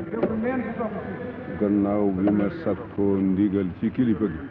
déglu leen ci topp si. gannaaw bi ma sakkoo ndigal ci kilifa gi.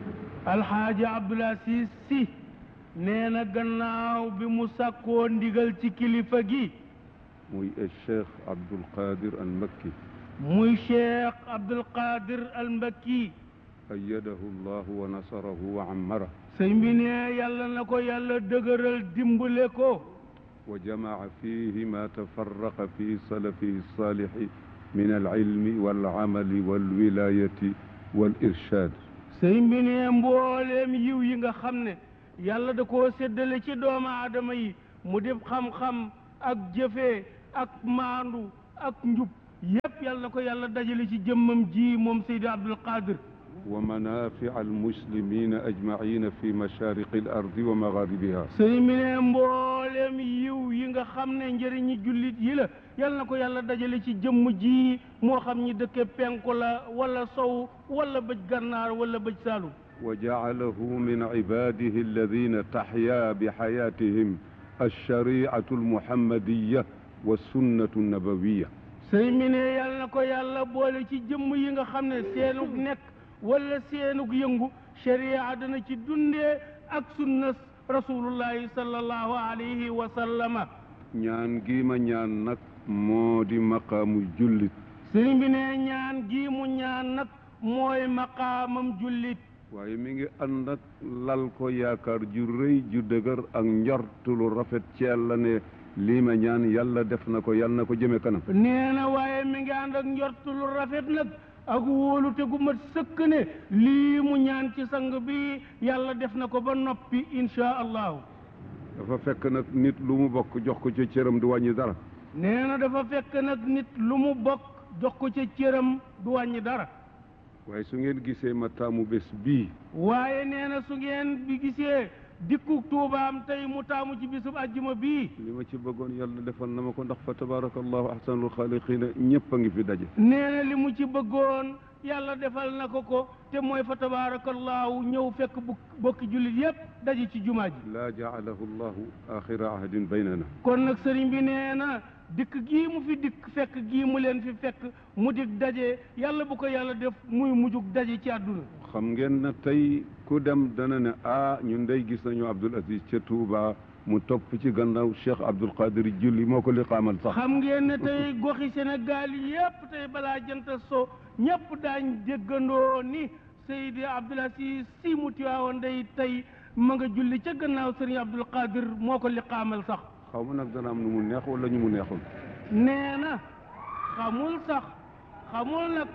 alxaaji Abdoul Aziz Sy nee na gannaaw bi mu sakkoo ndigal ci kilifa gi. muy Cheikh Abdoul Qadir al Makki. muy Cheikh Abdoul Qadir al Makki. ayyadahu llahu wa nasarahu wa ammara. sëñ bi ne yàlla na ko yàlla dëgëral dimbale ko. wa jamaa fihi ma tafarraqa fi salafihi salihi min alilmi walamali walwilayati walirshad. sëñ bi ne mbooleem yiw yi nga xam ne yàlla da koo séddale ci doomu aadama yi mu def xam-xam ak jëfee ak maandu ak njub yépp yàlla na ko yàlla dajale ci jëmmam ji moom Seydi Abdoul Qadir. wa manafia almuslimina ajmaina fi mashariqi al ardi wa magharibiha. sëñ bi ne mbooleem yiw yi nga xam ne njëriñi jullit yi la yàlla na ko yàlla dajale ci jëmm ji moo xam ñi dëkke penku la wala sow wala bëj gànnaar wala bëj saalum. wa jaalahu min ibadihi alladina taxya bi xayatihim alshariatu almuhammadiya wa sunnatu nabawiya. sëñ bi ne yàlla na ko yàlla boole ci jëmm yi nga xam ne seenug nekk wala seenug yëngu sharia dana ci dundee ak sunna rasulullahi sallallahu alayhi wa sallama. ñaan gi ma ñaan nag moo di maqaamu jullit. sëñ bi ne ñaan gi mu ñaan nag mooy maqaamam jullit. waaye mi ngi ànd ak lal ko yaakaar ju rëy ju dëgër ak njortu lu rafet ci yàlla ne lii ma ñaan yàlla def na ko yàlla na ko jëme kanam. nee na waaye mi ngi ànd ak njortu lu rafet nag ak wóolu te gu mat sëkk ne lii mu ñaan ci sang bi yàlla def na ko ba noppi insha allahu. dafa fekk nag nit lu mu bokk jox ko ca cëram du wàññi dara. nee na dafa fekk nag nit lu mu bokk jox ko ca cëram du wàññi dara. waaye su ngeen gisee ma taamu bés bii. waaye nee na su ngeen bi gisee dikku tuubaam tey mu taamu ci bisub àjjuma bii. li ma ci bëggoon yàlla defal na ma ko ndax fa tabarakallahu ahsanul xaaliqiina ñëpp a ngi fi daje. nee na li mu ci bëggoon yàlla defal na ko te mooy fa tabarakallahu ñëw fekk bokki jullit yépp daje ci jumaa ji. laa jaalahu llahu axira ahdin baynana. kon nag sëriñ bi nee na dikk gii mu fi dikk fekk gii mu leen fi fekk mu dik daje yàlla bu ko yàlla def muy mujjug daje ci àdduna. xam ngeen na tey ku dem dana ne ñun day gis nañu Abdoul Aziz ca Touba mu topp ci gannaaw Cheikh Abdoul Qadir julli moo ko liqaamal sax. xam ngeen ne tey goxi Sénégal yépp tey balaa jant so ñépp daañ déggandoo ni Seydi Abdoul Aziz Sy mu Tiwaawoon day tey ma nga julli ca gannaaw Serigne Abdoul Qadir moo ko liqaamal sax. xaw ma nag dana am nu mu neex wala ñu mu neexul. nee na xamul sax xamul nag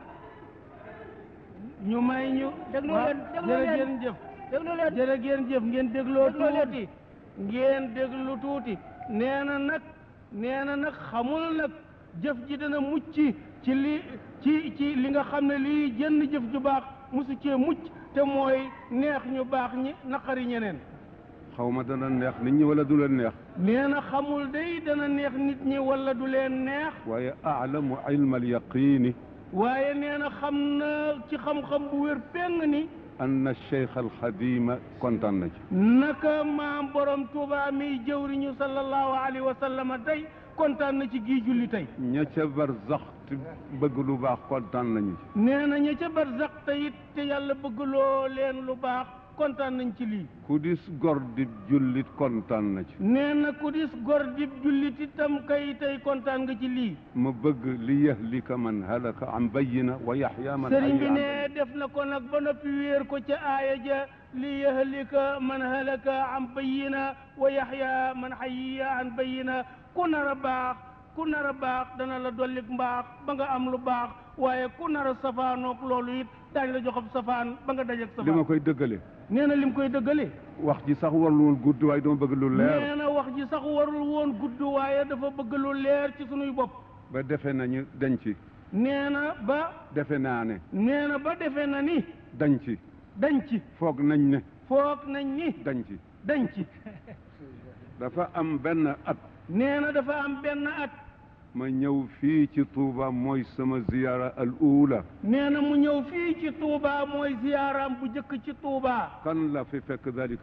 ñu may ñu. déglu leen jërë ngeen jëf ngeen dégloo tuuti. ngeen déglu tuuti. nee na nag xamul nag jëf ji dana mucc ci li nga xam ne lii jënn jëf ju baax musu cee mucc te mooy neex ñu baax ñi naqari ñeneen. xaw ma dana neex nit ñi wala du leen neex. nee na xamul day dana neex nit ñi wala du leen neex. waaye aalamu ilma al yaqiini. waaye nee na xam na ci xam-xam bu wér péng ni. anna cheikh al xadima kontaan na ci. naka maam borom Tuuba mi jëwriñu sallallahu alayhi wa sallam tey kontaan na ci gii julli tey. ña ca barzax te bëgg lu baax kontaan nañu ci. nee na ña ca barzax te it te yàlla bëgg loo leen lu baax. kontaan nañ ci lii. ku dis gor dib jullit kontaan na ci. nee na ku dis gor dib jullit itam kay tey kontaan nga ci lii. ma bëgg li yahlika man halaka an bayyina wa yaxya man sëriñ bi ne def na ko nag ba noppi wéer ko ca aaya ja li yahlika man halaka an bayyina wa yaxya man hayya an bayyina ku nar a baax dana la dollik mbaax ba nga am lu baax waaye ku nar a safaanoog loolu it daañu la joxab safaan ba nga dajeeg safaan. li ma koy dëggale. nee na lim koy dëggale. wax ji sax warul woon gudd waaye dama bëgg lu leer. nee na wax ji sax warul woon gudd waaye dafa bëgg lu leer ci sunuy bopp. ba defe nañu dañ ci. nee na ba. defe naa ne. nee na ba defe na ni. dañ ci. dañ ci. foog nañ ne. foog nañ ni. dañ ci. dañ ci. dafa am benn at. nee na dafa am benn at. ma ñëw fii ci Touba mooy sama ziyaara al uula. nee na mu ñëw fii ci Touba mooy ziyaaraam bu njëkk ci Touba. kan la fi fekk dalika al waqt.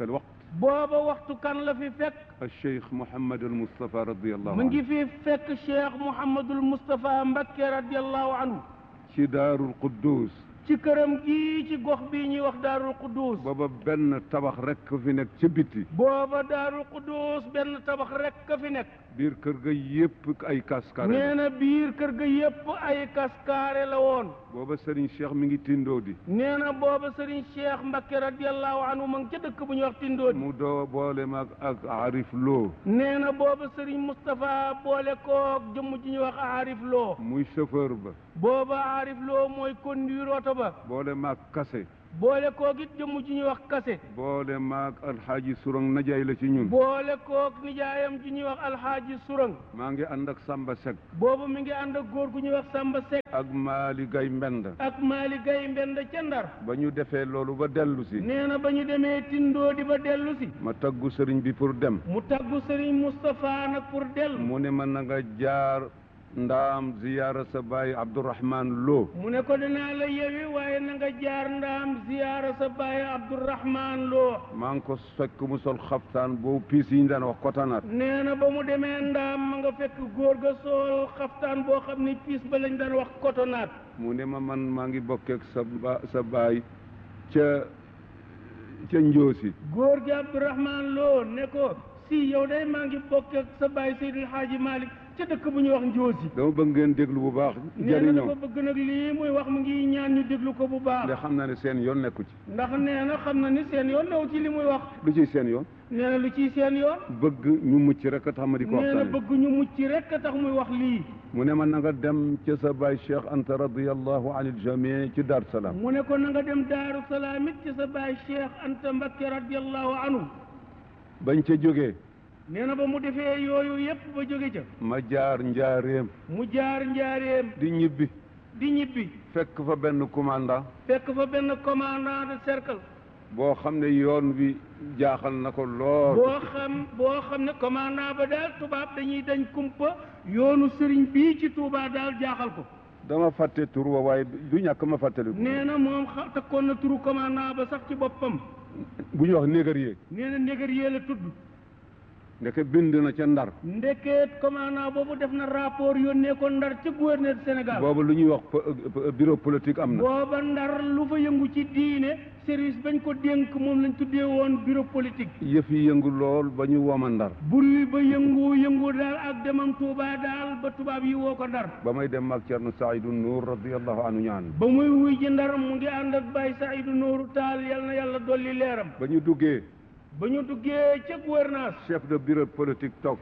booba waxtu kan la fi fekk الشيخ محمد المصطفى رضي الله mu ngi عنه fi fekk Cheikh Mouhamadul Moustapha Mbacké radiallahu anhu ci Daarul Quddus ci këram gii ci gox bii ñuy wax Daarul Quddus booba benn tabax rek fi nekk ca biti booba Daarul Quddus benn tabax rek ka fi nekk biir kër ga yépp ay kaskaare nee na biir kër ga yépp ay kaskaare la woon booba Serigne Cheikh mi ngi tindoo di nee na booba Serigne Cheikh Mbacké radiallahu anhu ma ngi ca dëkk bu ñuy wax Tindóodi mu doo boole mag ak Arif Lo nee na booba Serigne Moustapha boole koog jëmm ji ñuy wax Arif Lo muy chauffeur ba booba Arif Lo mooy conduire oto ba boole maag kase boole koog it jëmm ji ñuy wax kase boole maag alxaaji surang najaay la ci ñun boole koog nijaayam ji ñuy wax alxaaji surang maa ngi ànd ak Samba Seck booba mi ngi ànd ak góor gu ñuy wax Samba Seck ak Maali Gay Mbend ak Maali Gay Mbend ca Ndar ba ñu defee loolu ba dellu si nee na ba ñu demee Tindóodi ba dellu si ma taggu sëriñ bi pour dem mu taggu Serigne Moustapha nag pour dellu mu ne ma na nga jaar ndaam ziyaara sa baay Abdourahman Lo mu ne ko dinaa la yewi waaye na nga jaar ndaam ziyaara sa baay Abdourahman Lo maa ngi ko fekk mu sol xaftaan boobu piis yi ñu daan wax kotanaat nee na ba mu demee ndaam ma nga fekk góor ga sol xaftaan boo xam ne piis ba lañ daan wax kotonaat mu ne ma man maa ngi bokkeek sa baay ca Njoosi góor gi Abdourahman Lo ne ko si yow day maa ngi bokkeek sa baay Seydil Haaji Malick ca dëkk bu ñuy wax Njoosi dama bëgg ngeen déglu bu baax nee na dafa bëgg nag lii muy wax mu ngi ñaan ñu déglu ko bu baax ndax xam naa ne seen yoon nekku ci ndax nee na xam na ni seen yoon new ci li muy wax lu ciy seen yoon nee na lu ciy seen yoon bëgg ñu mucc rek a tax ma di ko nee na waxtaane bëgg ñu mucc rek a tax muy wax lii mu ne ma na nga dem ca sa baay Cheikh Anta radiyallahu anil jamii ci Dar Salaam mu ne ko na nga dem Daaru Salaam it ci sa baay Cheikh Anta Mbacké radiallahu anhu bañ ca jógee nee na ba mu defee yooyu yépp ba jóge ca ma jaar njaareem mu jaar njaareem di ñibbi fekk fa benn commandant commandant de cercle boo xam ne yoon wi jaaxal na ko lool boo xam ne commandant ba daal tubaab dañuy dañ kumpa yoonu sëriñ bii ci Touba daal jaaxal ko dama fàtte tur wa waaye du ñàkk ma fàttali nee na moom takkoon na turu commandant ba sax ci boppam bu ñu wax négrier nee na négrier la tudd ndeke bind na ca Ndar ndekeet commandant boobu def na rapport yónnee ko Ndar ca gouverneur Sénégal boobu lu ñuy wax bureau politique am na booba Ndar lu fa yëngu ci diine service bañ ko dénk moom lañ tuddee woon bureau politique yëf yi yëngu lool ba ñu wooma Ndar buri ba yëngu daal ak demam Touba daal ba tubaab yi woo ko Ndar ba may dem maag Cerno Saïdou Nour radiyallahu anhu ñaan ba muy wuy ji Ndar mu ngi ànd ak Baye Saïdou Nour Taal yal na yàlla dolli leeram ba ñu duggee ca gouvernance chef de bureau politique toog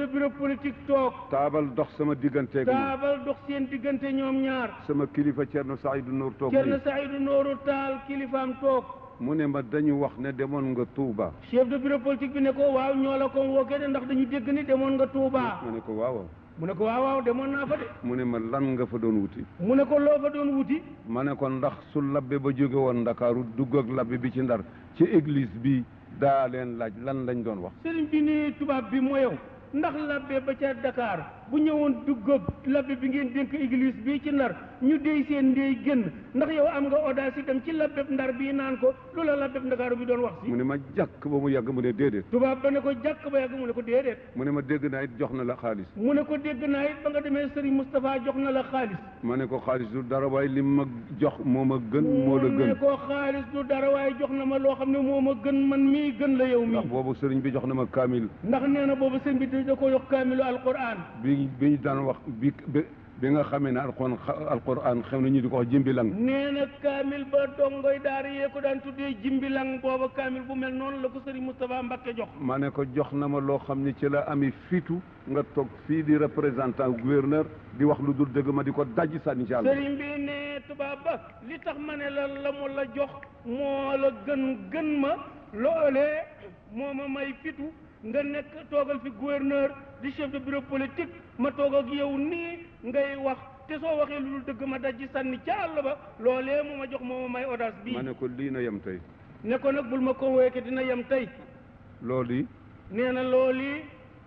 taabal dox sama digganteeg taabal dox seen diggante ñoom ñaar sama kilifa Cerno Saïdou Nour toog Cerno Saïdou Nour Taal kilifaam toog mu ne ma dañu wax ne demoon nga Touba chef de bureau politique bi ne ko waaw ñoo la ko wookee de ndax dañu dégg ni demoon nga Touba mu ne ko waaw mu ne ko waaw demoon naa fa de mu ne ma lan nga fa doon wuti mu ne ko loo fa doon wuti ma ne ko ndax su labbe ba jóge woon Ndakaaru dugg ak labbe bi ci Ndar ci église bi daa leen laaj lan lañ doon wax sëriñ bi ni tubaab bi moo yow ndax labbe ba ca Dakar bu ñëwoon dugg ak labbe bi ngeen dénk église bii ci Ndar ñu déy seen ndey génn ndax yow am nga audace itam ci labbeb Ndar bii naan ko lu la labbeb Ndakaaru bi doon wax si mu ne ma jàkk ba mu yàgg mu ne déedéet tubaab ba ne ko jàkk ba yàgg mu ne ko déedéet mu ne ma dégg naa it jox na la xaalis mu ne ko dégg naa it ba nga demee sëriñ Moustapha jox na la xaalis ma ne ko xaalis du dara waaye li ma jox moo ma gën moo la mu gën ne ko xaalis du dara waaye jox na ma loo xam ne moo ma gën man mii gën la yow mii ndax boobu sëriñ bi jox na ma kaamil ndax nee na boobu sëriñ bi da ko jox kaamilu alquran bi ñu daan wax bi nga xamee ne alquran xam na ñu di ko wax jimbilang nee na kaamil ba dongoy daara yee ko daan tuddee jimbilang booba kaamil bu mel noonu la ko sëriñ Moustapha Mbacké jox ma ne ko jox na ma loo xam ne ci la ami fitu nga toog fii di représentant gouverneur di wax lu dul dëgg ma di ko dajji sànni ci àll sëriñ bi ne tubaab ba li tax ma ne la mu la jox moo la gën ma loolee moo ma may fitu nga nekk toogal fi gouverneur di chef de bureau politique ma toog ak yow nii ngay wax te soo waxee lu dul dëgg ma daj ci sànni ca àll ba loolee mu ma jox moo ma may audace bii ma ne ko lii na yem tey ne ko nag bul ma convoqué dina yem tey loolu yi nee na loolu yi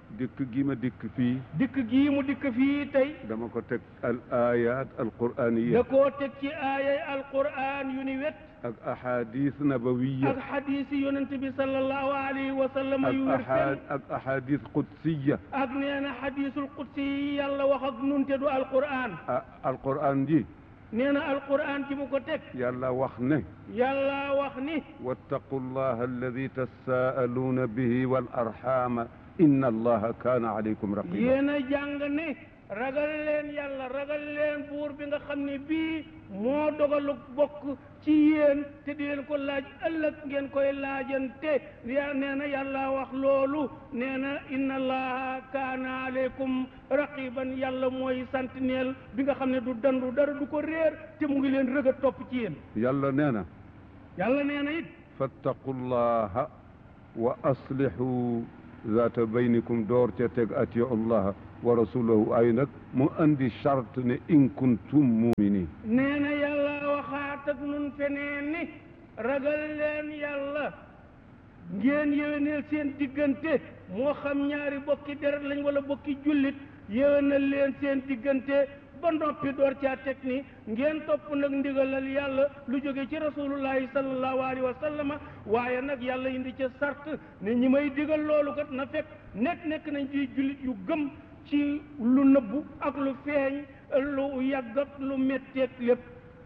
dikk gi ma dikk fii dikk gii mu dikk fii tey dama ko teg al ayat al quraniya da koo teg ci aayay alquran yu ni wet ak ahadis nabawiya ak xadiis yi yonent bi sallallahu alayhi wa sallam yu wér ak ahadis qudsiya ak nee na xadiisul qudsi yi yàlla wax ak nun te du alquran alquran ji nee na alquran ci mu ko teg yàlla wax ne yàlla wax ni wattaqu llaha alladi tasaaluuna bihi wal arxama inna allaha kaana alaykum raqiba yéen a jàng ne ragal leen yàlla ragal leen buur bi nga xam ne bii moo dogalu bokk ci yéen te di leen ko laaj ëllëg ngeen koy laajante nee na yàlla wax loolu nee na inna allaha kaana aleykum raqiban yàlla mooy sentinelle bi nga xam ne du dandu dara du ko réer te mu ngi leen rëg a topp ci yéen yàlla nee na yàlla nee na it fattaqu llaha wa aslihu zaata baynikum door ca teg atiu allaha wa rasulahu ay nag mu andi charte ne in kuntum muminin nee na yàlla waxaat ak nun feneen ni ragal leen yàlla ngeen yéwénal seen diggante moo xam ñaari bokki deret lañ wala bokki jullit yéwénal leen seen diggante ba noppi door caa teg ni ngeen topp nag ndigalal yàlla lu jóge ci rasulullahi sallallahu alayhi wa sallama waaye nag yàlla indi ca sart ne ñi may digal loolu kat na fekk nekk nañ di jullit yu gëm ci lu nëbbu ak lu feeñ lu yàggat lu metteeg lépp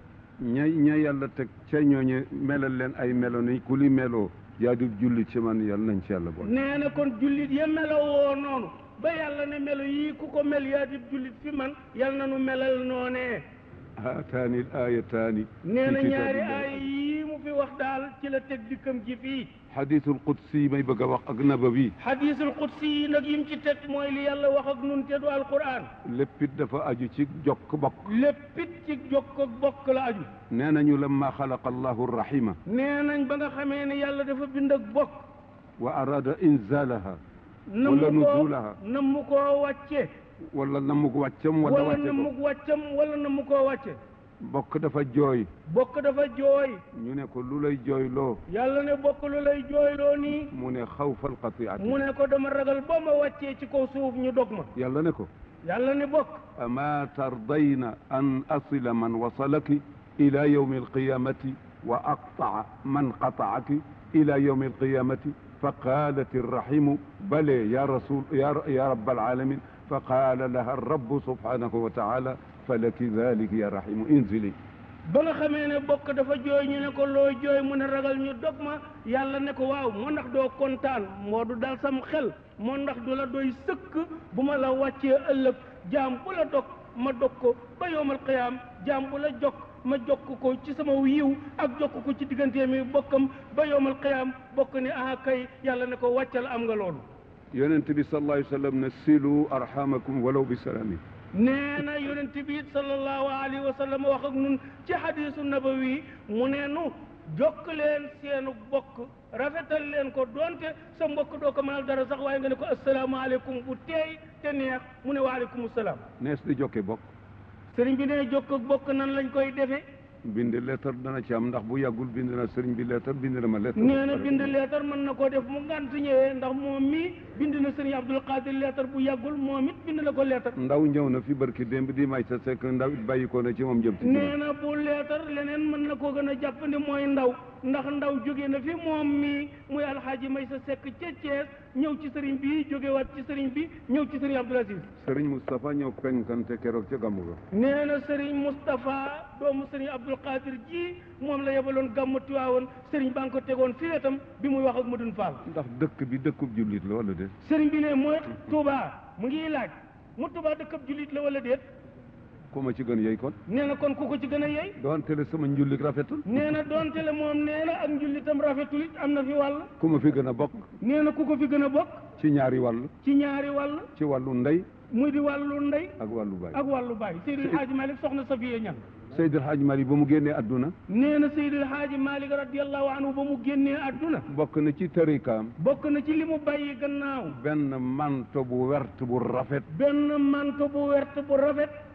ña yàlla teg ca ñooñu melal leen ay melo ni ku li meloo yaa di jullit ci man yàlla nañ ci yàlla boole nee na kon jullit ya melowoo noonu ba yàlla ne melo yii ku ko mel yaa di jullit fi man yàlla na nu melal noonee haataani l ayataani nee na ñaari aaya yii mu fi wax daal ci la teg dikkam ji fii xadiisul qudsi may bëgg a wax ak nabawi xadiisul qudsi yi nag yim ci teg mooy li yàlla wax ak nun te du alquran léppit dafa aju ci jokk bokk léppit ci jokk ak bokk la aju nee nañu lamma xalaqa allahu rahima nee nañ ba nga xamee ne yàlla dafa bind ak bokk wa arada inzalaha wala nuzulaha nam mu koo wàcce wala nam mu ko wàccam wala wàcce nam mu wàccam wala nam mu koo wàcce bokk dafa jooy bokk dafa jooy ñu ne ko lu lay jooyloo yàlla ne bokk lu lay jooyloo nii mu ne xawfal qati'ati mu ne ko dama ragal boo ma wàccee ci kaw suuf ñu dog ma yàlla ne ko yàlla ne bokk ama tardayna an asila man wasalaki ila yawmi alqiyamati wa aqta'a man qata'aki ila yawmi alqiyamati fa qalat arrahimu bale ya rasul ya rabbal alamin fa qala laha rabbu subhanahu wa ta'ala falaki dhalika ya rahimu inzili ba nga xamee ne bokk dafa jooy ñu ne ko loo jooy mu ne ragal ñu dog ma yàlla ne ko waaw moo ndax doo kontaan moo du dal sam xel moo ndax du la doy sëkk bu ma la wàccee ëllëg jaam bu la dog ma dog ko ba yowmal qiyaam jaam bu la jokk ma jokk ko ci sama yiw ak jokk ko ci diggante mi bokkam ba yowmal qiyaam bokk ne ah kay yàlla ne ko wàccal am nga loolu yonent bi sallallahu alayhi wa sallam ne silu arhamakum walaw bi salami nee na yonent bi sallallahu alayhi wa sallam wax ak nun ci xadiisu nabawi mu ne nu jokk leen seenu bokk rafetal leen ko doonte sa mbokk doo ko mënal dara sax waaye nga ne ko asalaamaaleykum bu teey te neex mu ne waaleykum salaam nees di jokke bokk sëriñ bi ne jokk ak bokk nan lañ koy defee bind leetar dana ci am ndax bu yàggul bind na sëriñ bi leetar bind na ma leetar nee na bind leetar mën na koo def mu ngant ñëwee ndax moom mii bind na sëriñ Abdul Qadir leetar bu yàggul moom it bind na ko leetar ndaw ñëw na fi barki démb di may sa sekk ndaw it bàyyi ko na ci moom jëm ci nee na bu leetar leneen mën na koo gën a jàppandi mooy ndaw ndax ndaw jóge na fi moom mii muy alxaaji may sa sekk ca Thiès ñëw ci sëriñ bi jógewaat ci sëriñ bi ñëw ci sëriñ Abdul Aziz sëriñ Moustapha ñëw penkante keroog ca gàmmu ga nee na sëriñ Moustapha doomu sëriñ Abdul Qadir ji moom la yebaloon gàmmu Tiwaawoon sëriñ baa ngi ko tegoon fi wetam bi muy wax ak Madun Fall ndax dëkk bi dëkkub jullit la wala déet sëriñ bi ne mooy Touba mu ngi laaj mu Touba dëkkab jullit la wala déet ku ma ci gën yey kon nee na kon ku ko ci gën a yey doonte le sama njullit rafetul nee na doonte le moom nee na ak njullitam rafetul it am na fi wàll ku ma fi gën a bokk nee na ku ko fi gën a bokk ci ñaari wàll ci ñaari wàll ci wàllu ndey muy di wàllu ndey ak wàllu baay ak wàllu baay Seydil Haaji Malick soxna Safiya Ñang Seydil Haaji Malick ba mu génnee adduna nee na Seydil Haaji Malick radiyallahu anhu ba mu génnee adduna bokk na ci tarikaam bokk na ci li mu bàyyi gannaaw benn manto bu wert bu rafet benn manto bu wert bu rafet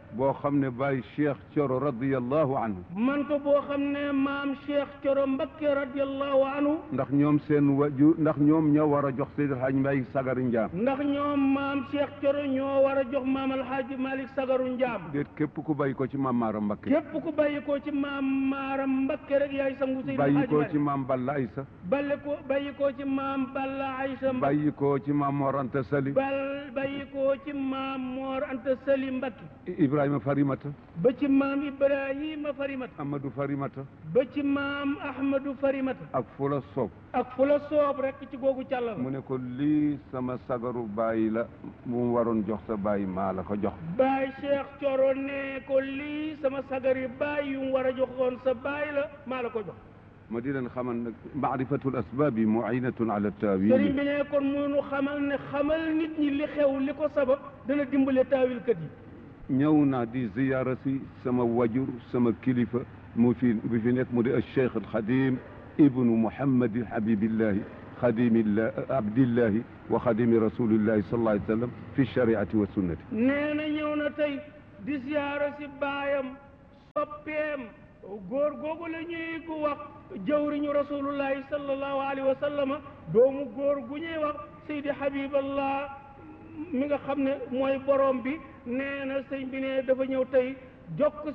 boo xam ne Baye Cheikh Thioro radiyallahu anhu manto boo xam ne maam Cheikh Thioro Mbakke radiyallahu anhu ndax ñoom seen waju ndax ñoom ñoo war a jox Seydi El Hadji Malick Sagaru Njaam ndax ñoom maam Cheikh Thioro ñoo war a jox maam Alhaaji Malick Sagaru Njaam déet képp ku bàyyi ko ci maam Maaram Mbakke képp ku bàyyi ko ci maam Maaram Mbakke rek yaay sangu Seydi El bàyyi Hadji ko Malick ci maam Balla Aysa bàyyi ko ci maam Balla Aysa Mbakke bàyyi ko ci maam Mor Anta Sali bàyyi ko ci maam Mor Anta Sali Mbakke Ibrahima Farimata ba ci maam Ibrahima Farimata Amadou Farimata ba ci maam Ahmadou Farimata ak fu la soob ak fu la soob rek ci googu càll mu ne ko lii sama sagaru bàyyi la mu waroon jox sa bàyyi maa la ko jox Baay Cheikh Thioro ne ko lii sama sagari baay yu mu war a joxoon sa baay la maa la ko jox ma di leen xamal nag maarifatul asbaabi muinatun ala taawil sëriñ bi ne kon munu xamal ne xamal nit ñi li xew li ko sabab dana dimbale taawilkat yi ñëw naa di ziyaara si sama wajur sama kilifa mu fi nekk mu di Cheikh al Xadim ibnu Muhammad Habibillahi xadimillah abdillahi wa xadimi rasulillahi sallallahu alayhi wa sallam fi shariati wa sunnati nee na ñëw na tey di ziyaara si baayam soppeem góor googu la ñuy ko wax jawriñu rasulullahi sallallahu alayhi wa sallama doomu góor gu ñuy wax Seydi Habiballah mi nga xam ne mooy borom bi nee na sëñ bi ne dafa ñëw tey jokk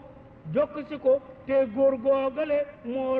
si ko te góor googale moo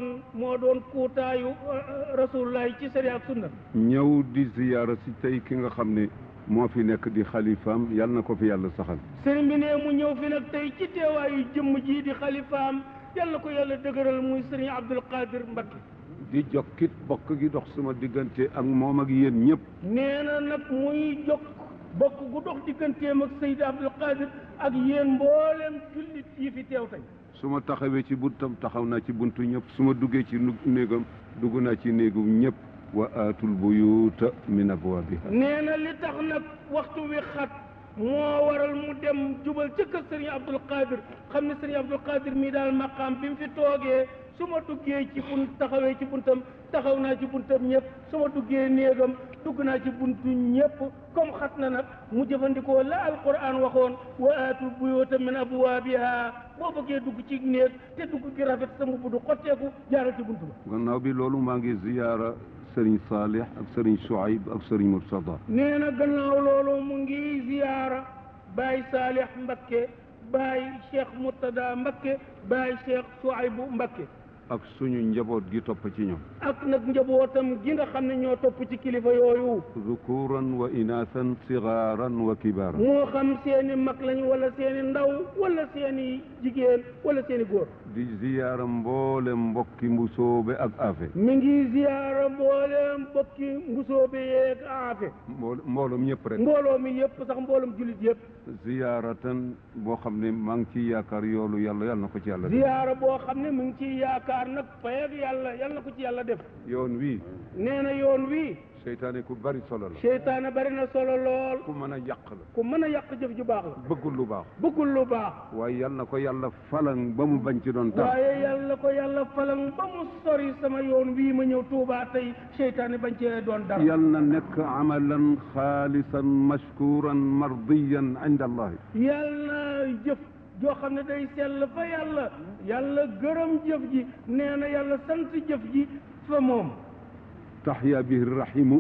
doon kuutaayu rasulullahi ci sariya ak sunna ñëw di ziyaara si tey ki nga xam ne moo fi nekk di xalifaam yal na ko fi yàlla saxal sëriñ bi ne mu ñëw fi nag tey ci teewaayu jëmm ji di xalifaam yal na ko yàlla dëgëral muy sëriñ Abdul Qadir Mbakke di jokkit bokk gi dox sama diggante ak moom ak yéen ñëpp nee na nag muy jokk bokk gu dox digganteem ak Seydi Abdul Qadir ak yéen mboolem jullit yi fi teew tey su ma taxawee ci buntam taxaw naa ci buntu ñëpp su ma duggee ci néegam dugg naa ci néegu ñëpp wa aatul buyuuta min abwaabiha nee na li tax nag waxtu wi xat moo waral mu dem jubal ca kër sëriñ Abdul Qadir xam ne sëriñ Abdul Qadir mii daal maqaam bi mu fi toogee su ma duggee ci taxawee ci buntam taxaw naa ci buntam ñëpp su ma duggee néegam dugg naa ci buntu ñëpp comme xat na nag mu jëfandikoo la alquran waxoon wa aatul buyuuta min abwaabiha boo bëggee dugg ci néeg te dugg gi rafet sa mbubb du xotteeku jaaral ci buntu ba gannaaw bi loolu maa ngi ziyaara sëriñ Salih ak sëriñ Chouaib ak sëriñ Murtada nee na gannaaw loolu mu ngi ziyaara Baay Salih Mbakke Baay Cheikh Murtada Mbakke Baay Cheikh Chouaib Mbakke ak suñu njaboot gi topp ci ñoom ak nag njabootam gi nga xam ne ñoo topp ci kilifa yooyu zukuran wa inaasan sigaaran wa kibaaran moo xam seeni mag lañu wala seeni ndaw wala seeni jigéen wala seeni góor di ziyaara mboolem mbokki mbusoobe ak afe mi ngi ziyaara mboolem mbokki mbusoobe yeeg afe mbooloom ñëpp rek mbooloo mi yëpp sax mbooloom jullit yëpp ziyaaratan boo xam ne maa ngi ciy yaakaar yoolu yàlla na ko ci yàlla ziyaara boo xam ne mu ngi ciy yaakaar nag fayag yàlla na ko ci yàlla def yoon wii nee na yoon wii seytaane ku bari solo la seytaane bari na solo lool ku mën a yàq la ku mën a yàq jëf ju baax la bëggul lu baax bëggul lu baax waaye yal na ko yàlla falan ba mu bañ ci doon tax waaye yàlla ko yàlla falan ba mu sori sama yoon wii ma ñëw Tuubaa tey seytaane bañ cee doon dara yal na nekk amalan xaalisan mashkuran mardiyan inda allahi yàlla jëf joo xam ne day sell fa yàlla gërëm jëf ji nee na yàlla sant jëf ji fa moom taxya bihi rahimu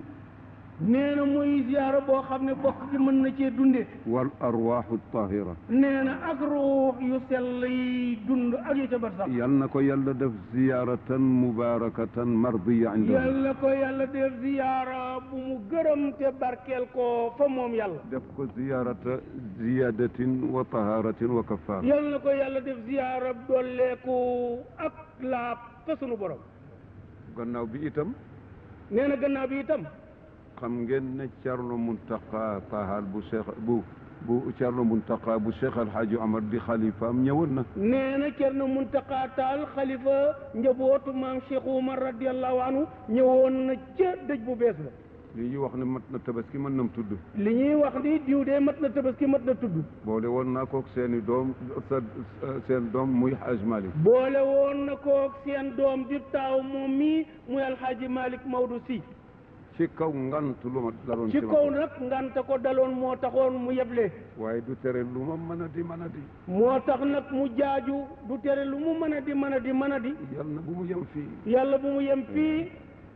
nee na muy ziyaara boo xam ne bokk gi mën na cee dunde wal arwaaxu tahira nee na ak ruux yu sell yi dund ak yu ca bar sax yal na ko yàlla def ziyaaratan mubarakatan mardiya inda yàlla ko yàlla def ziyaara bu mu gërëm te barkeel ko fa moom yàlla def ko ziyaarata ziyadatin wa taharatin wa kafaara yàlla na ko yàlla def ziyaara dolleeku ak laab fa sunu borom gannaaw bi itam nee na gannaaw bi itam xam ngeen ne Thierno Mountakha Tall bu Cheikh bu Thierno Mountakha bu Cheikh El Hadj Omar di xalifaam ñëwoon na. nee na Thierno Mountakha Tall xalifa njabootu maam Cheikh Omar radiyallahu anhu ñëwoon na ca dëj bu bees la. li ñuy wax ne mat na tabaski mën nam tudd. li ñuy wax ni diw de mat na tabaski mat na tudd. boole woon naa koog seeni doom seen doom muy Hadj Malick. boole woon na koog seen doom di taaw moom mii muy Alhaji Malick Maodo Sy. ci kaw ngant lu ma daloon ci kaw nag nganta ko daloon moo taxoon mu yeble waaye du tere lu ma mën a di moo tax nag mu jaaju du tere lu mu mën a di yàlla na bu mu yem fii yàlla bu mu yem fii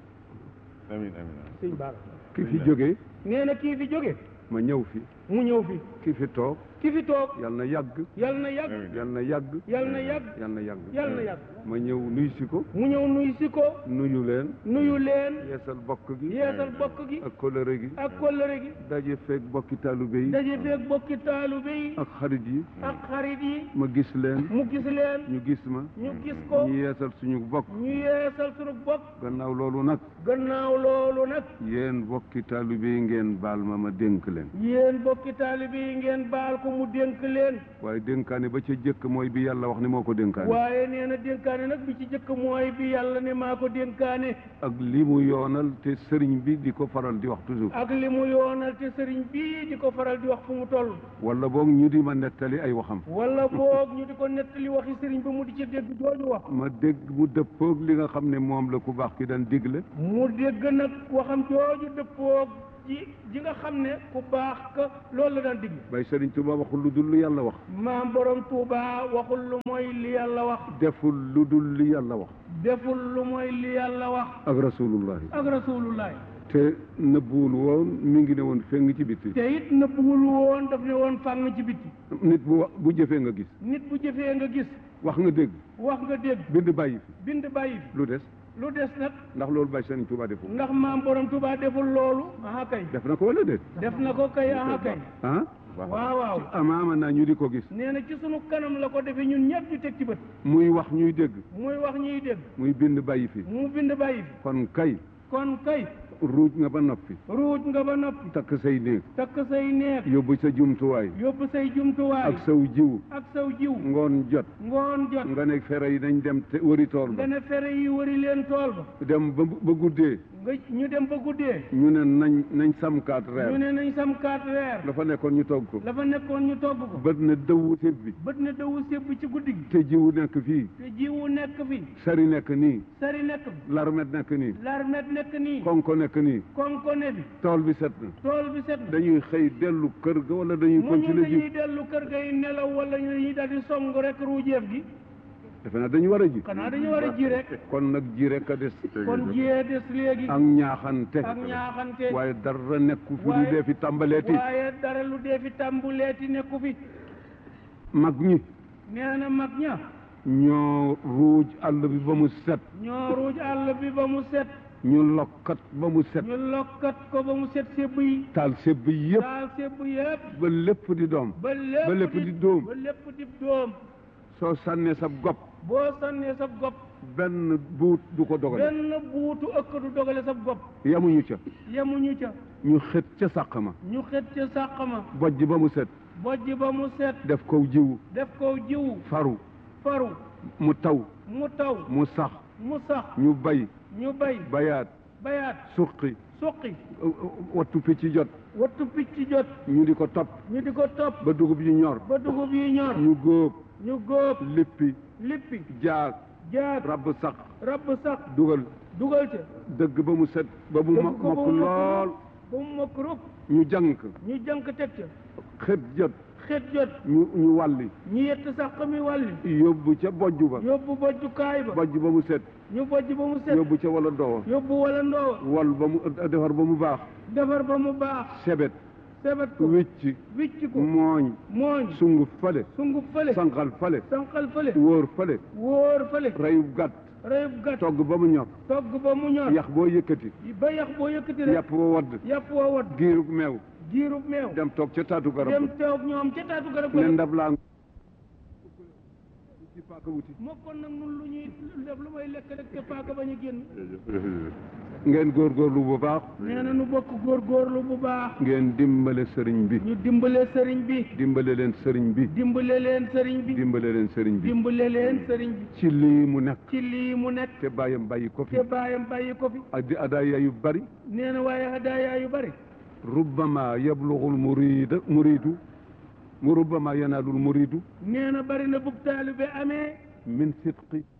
amiin sëñ Bara ki fi jógee nee na kii fi jóge ma ñëw fi mu ñëw fi ki fi toog ki fi toog yàlla na yàgg yàlla na yàgg yàlla na yàgg yàlla na yàgg yàlla na yàgg yàlla na yàgg ma ñëw nuyu si ko mu ñëw nuyu si ko nuyu leen nuyu leen yeesal bokk gi yeesal bokk gi ak kóllëre gi ak kóllëre gi daje feeg bokki taalibe yi daje feeg bokki taalibe yi ak xarit yi ak xarit yi ma gis leen mu gis leen ñu gis ma ñu gis ko ñu yeesal suñu bokk ñu yeesal suñu bokk gannaaw loolu nag gannaaw loolu nag yéen bokki taalibe yi ngeen baal ma dénk leen yéen bokki taalibe yi ngeen baal ko mu dénk leen waaye dénkaane ba ca jëkk mooy bi yàlla wax ne moo ko dénkaane waaye nee na dénkaane nag bi ci jëkk mooy bi yàlla ne maa ko dénkaane ak li mu yoonal te sëriñ bi di ko faral di wax toujours ak li mu yoonal te sëriñ bii di ko faral di wax fu mu toll wala boog ñu di ma nettali ay waxam wala boog ñu di ko nettali waxi sëriñ bi mu di ci dégg jooju wax ma dégg mu dëppoog li nga xam ne moom la ku baax ki daan digle mu dégg nag waxam jooju dëppoog ji nga xam ne ku baax ka loolu la daan digle bay sëriñ Tuuba waxul lu dul li yàlla wax maam borom Tuuba waxul lu mooy li yàlla wax deful lu dul li yàlla wax deful lu mooy li yàlla wax ak rasulullahi te nëbbuwul woon mi ngi ne woon feng ci bitti te it nëbbuwul woon daf ne woon fàng ci bitti nit bu jëfee nga gis nit bu jëfee nga gis wax nga dégg bind bàyyi fi lu des nag ndax loolu bay sëriñ Tuuba deful ndax maam borom Tuuba deful loolu aha kay def na ko wala déet def na ko kay aha kay ah waaw amaama naa ñu di ko gis nee na ci sunu kanam la ko defee ñun ñëpp ñu teg ci bët muy wax ñuy dégg muy bind bàyyi fi mu bind bàyyi fi kon kay ruuj nga ba noppi takk say néeg yóbbu sa jumtuwaay ak saw jiw ngoon jot nga ne fere yi nañ dem te wëri tool ba wëri leen tool ba dem ba guddee ñu dem ba guddee ñu ne nañ samkaat reer la fa nekkoon ñu togg ko bët ne dëwu sébbi ci guddi gi te jiwu nekk fii sari nekk nii larmet nekk nii konko nekk nii tool bi set na dañuy xëy dellu kër ga wala dañuy continuer ji dañuy dellu kër ga yi nelaw wala ñuy daal di song rek ruujeef gi defe naa dañu war a ji xanaa dañu war a ji rek kon nag ji rek a des kon jiyee des léegi ak ñaaxante waaye dara nekku fi lu dee fi tàmbaleeti nekku fi mag ñi nee na mag ña ñoo ruuj àll bi ba mu set ñu lokkat ba mu set ko ba mu set sébb yi taal sébb yëpp ba lépp di doom ba lépp di doom soo sànnee sa gopp benn buut du ko dogale ëkk du dogale sa gopp yamuñu ca ñu xët ca sàq ma bojj ba mu set def kow jiwu faru mu taw mu sax ñu bay bayaat suqi wattu picc jot ñu di ko topp ba dugub yi ñor ñu góob lippi jaag rabb sax dugal ca dëgg ba mu set ba mu mokk lool ñu jànk teg ca xët jot ñu wàlli ñu yett sax mi wàlli yóbbu ca bojj ba bojjukaay ba bojj ba mu set yóbbu ca wala ndoowa wal ba mu defar ba mu baax sebet ko wicci ko mooñ sunguf fale sanqal fale wóor fale rayub gàtt togg ba mu ñor yax boo yëkkati yàpp wa wadd giirub meew dem toog ca taatu garab ne ndab laa ci paaka wuti moo kon nag nun lu ñuy def lu may lekk rek te paaka bañ a génn ngeen góorgóorlu bu baax nee na nu bokk góorgóorlu bu baax ngeen dimbale sëriñ bi ñu dimbale sëriñ bi dimbale leen sëriñ bi ci lii mu nekk te bàyyam bàyyi ko fi addi adaaya yu bari nee na waaye adaaya yu bari rubbama yablughul muridu mu rubbama yanaalul muridu nee na bari na bu taalibe amee min sidqi